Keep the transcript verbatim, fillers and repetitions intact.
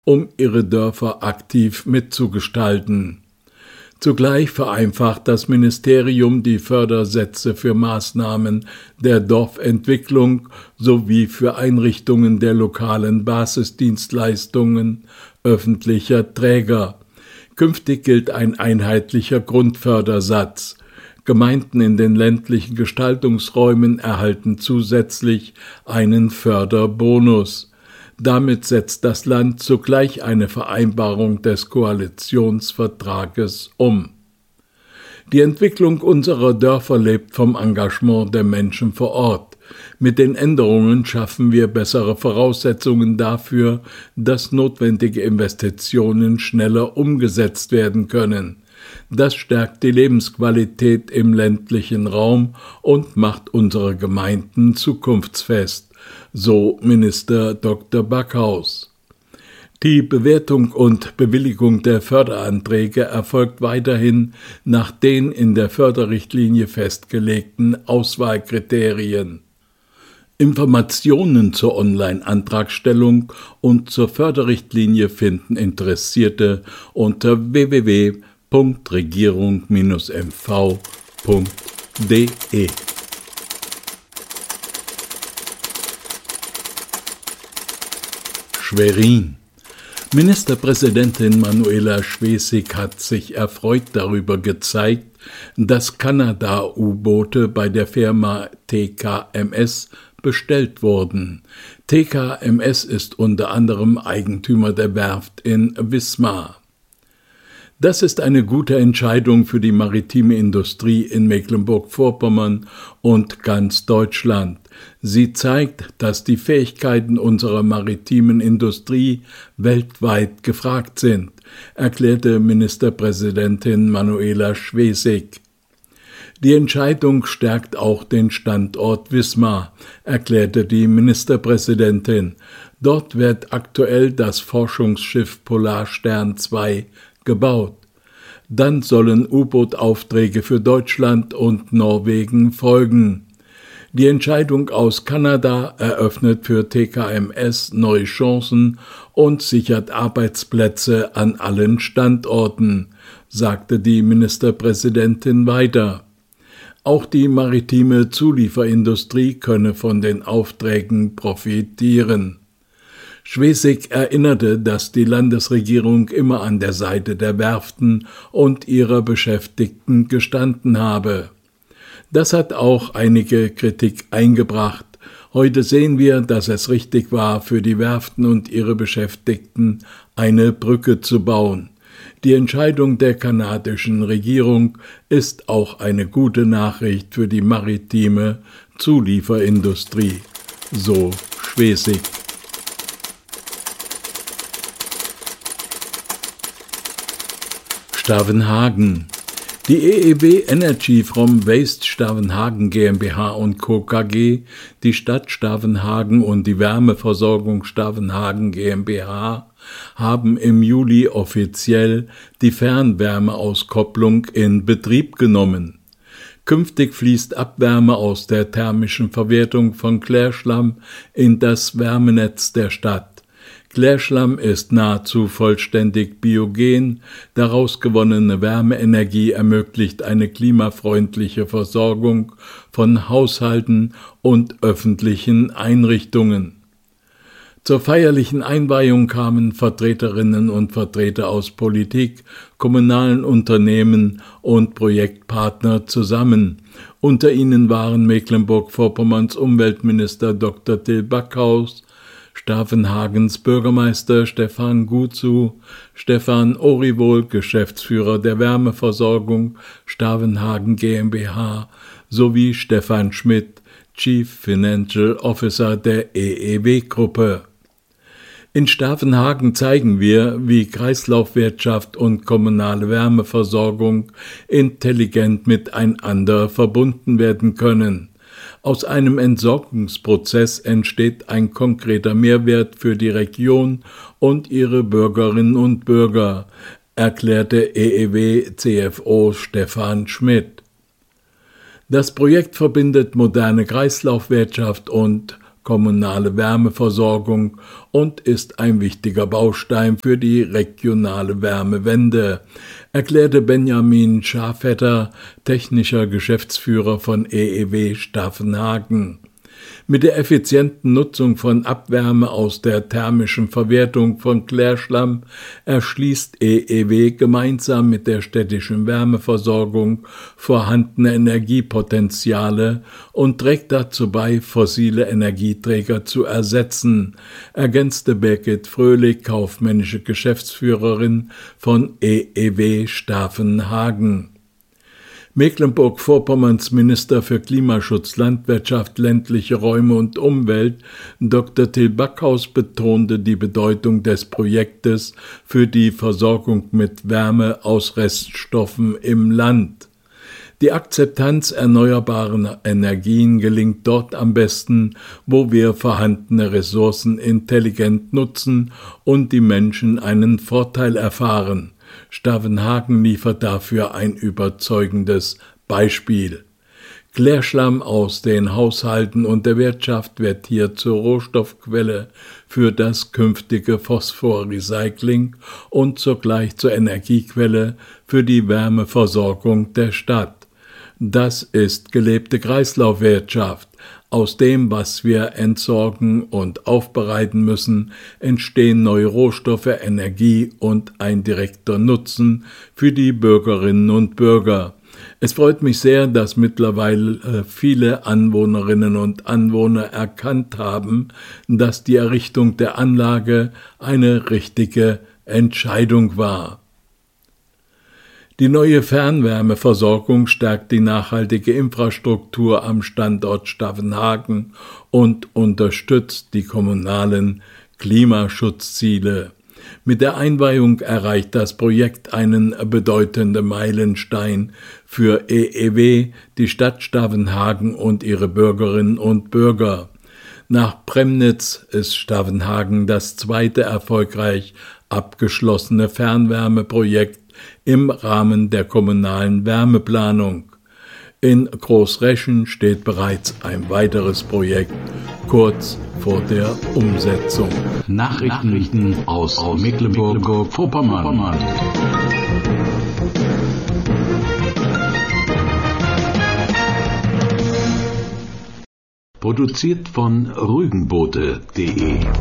um ihre Dörfer aktiv mitzugestalten. Zugleich vereinfacht das Ministerium die Fördersätze für Maßnahmen der Dorfentwicklung sowie für Einrichtungen der lokalen Basisdienstleistungen öffentlicher Träger. Künftig gilt ein einheitlicher Grundfördersatz. Gemeinden in den ländlichen Gestaltungsräumen erhalten zusätzlich einen Förderbonus. Damit setzt das Land zugleich eine Vereinbarung des Koalitionsvertrages um. Die Entwicklung unserer Dörfer lebt vom Engagement der Menschen vor Ort. Mit den Änderungen schaffen wir bessere Voraussetzungen dafür, dass notwendige Investitionen schneller umgesetzt werden können. Das stärkt die Lebensqualität im ländlichen Raum und macht unsere Gemeinden zukunftsfest. So Minister Doktor Backhaus. Die Bewertung und Bewilligung der Förderanträge erfolgt weiterhin nach den in der Förderrichtlinie festgelegten Auswahlkriterien. Informationen zur Online-Antragstellung und zur Förderrichtlinie finden Interessierte unter w w w punkt regierung Bindestrich m v punkt d e. Schwerin. Ministerpräsidentin Manuela Schwesig hat sich erfreut darüber gezeigt, dass Kanada-U-Boote bei der Firma T K M S bestellt wurden. T K M S ist unter anderem Eigentümer der Werft in Wismar. Das ist eine gute Entscheidung für die maritime Industrie in Mecklenburg-Vorpommern und ganz Deutschland. Sie zeigt, dass die Fähigkeiten unserer maritimen Industrie weltweit gefragt sind, erklärte Ministerpräsidentin Manuela Schwesig. Die Entscheidung stärkt auch den Standort Wismar, erklärte die Ministerpräsidentin. Dort wird aktuell das Forschungsschiff Polarstern zwei gebaut. Dann sollen U-Boot-Aufträge für Deutschland und Norwegen folgen. Die Entscheidung aus Kanada eröffnet für T K M S neue Chancen und sichert Arbeitsplätze an allen Standorten, sagte die Ministerpräsidentin weiter. Auch die maritime Zulieferindustrie könne von den Aufträgen profitieren. Schwesig erinnerte, dass die Landesregierung immer an der Seite der Werften und ihrer Beschäftigten gestanden habe. Das hat auch einige Kritik eingebracht. Heute sehen wir, dass es richtig war, für die Werften und ihre Beschäftigten eine Brücke zu bauen. Die Entscheidung der kanadischen Regierung ist auch eine gute Nachricht für die maritime Zulieferindustrie, so Schwesig. Stavenhagen. Die E E W Energy from Waste Stavenhagen GmbH und Co. K G, die Stadt Stavenhagen und die Wärmeversorgung Stavenhagen GmbH haben im Juli offiziell die Fernwärmeauskopplung in Betrieb genommen. Künftig fließt Abwärme aus der thermischen Verwertung von Klärschlamm in das Wärmenetz der Stadt. Klärschlamm ist nahezu vollständig biogen, daraus gewonnene Wärmeenergie ermöglicht eine klimafreundliche Versorgung von Haushalten und öffentlichen Einrichtungen. Zur feierlichen Einweihung kamen Vertreterinnen und Vertreter aus Politik, kommunalen Unternehmen und Projektpartner zusammen. Unter ihnen waren Mecklenburg-Vorpommerns Umweltminister Doktor Till Backhaus, Stavenhagens Bürgermeister Stefan Gutzu, Stefan Oriwohl, Geschäftsführer der Wärmeversorgung Stavenhagen GmbH, sowie Stefan Schmidt, Chief Financial Officer der E E W-Gruppe. In Stavenhagen zeigen wir, wie Kreislaufwirtschaft und kommunale Wärmeversorgung intelligent miteinander verbunden werden können. Aus einem Entsorgungsprozess entsteht ein konkreter Mehrwert für die Region und ihre Bürgerinnen und Bürger, erklärte E E W-C F O Stefan Schmidt. Das Projekt verbindet moderne Kreislaufwirtschaft und kommunale Wärmeversorgung und ist ein wichtiger Baustein für die regionale Wärmewende, erklärte Benjamin Schafetter, technischer Geschäftsführer von E E W Stavenhagen. Mit der effizienten Nutzung von Abwärme aus der thermischen Verwertung von Klärschlamm erschließt E E W gemeinsam mit der städtischen Wärmeversorgung vorhandene Energiepotenziale und trägt dazu bei, fossile Energieträger zu ersetzen, ergänzte Birgit Fröhlich, kaufmännische Geschäftsführerin von E E W Stavenhagen. Mecklenburg-Vorpommerns Minister für Klimaschutz, Landwirtschaft, ländliche Räume und Umwelt, Doktor Till Backhaus, betonte die Bedeutung des Projektes für die Versorgung mit Wärme aus Reststoffen im Land. Die Akzeptanz erneuerbarer Energien gelingt dort am besten, wo wir vorhandene Ressourcen intelligent nutzen und die Menschen einen Vorteil erfahren. Stavenhagen liefert dafür ein überzeugendes Beispiel. Klärschlamm aus den Haushalten und der Wirtschaft wird hier zur Rohstoffquelle für das künftige Phosphorrecycling und zugleich zur Energiequelle für die Wärmeversorgung der Stadt. Das ist gelebte Kreislaufwirtschaft. Aus dem, was wir entsorgen und aufbereiten müssen, entstehen neue Rohstoffe, Energie und ein direkter Nutzen für die Bürgerinnen und Bürger. Es freut mich sehr, dass mittlerweile viele Anwohnerinnen und Anwohner erkannt haben, dass die Errichtung der Anlage eine richtige Entscheidung war. Die neue Fernwärmeversorgung stärkt die nachhaltige Infrastruktur am Standort Stavenhagen und unterstützt die kommunalen Klimaschutzziele. Mit der Einweihung erreicht das Projekt einen bedeutenden Meilenstein für E E W, die Stadt Stavenhagen und ihre Bürgerinnen und Bürger. Nach Premnitz ist Stavenhagen das zweite erfolgreich abgeschlossene Fernwärmeprojekt im Rahmen der kommunalen Wärmeplanung. In Großreschen steht bereits ein weiteres Projekt kurz vor der Umsetzung. Nachrichten aus Mecklenburg-Vorpommern. Produziert von Rügenboote punkt de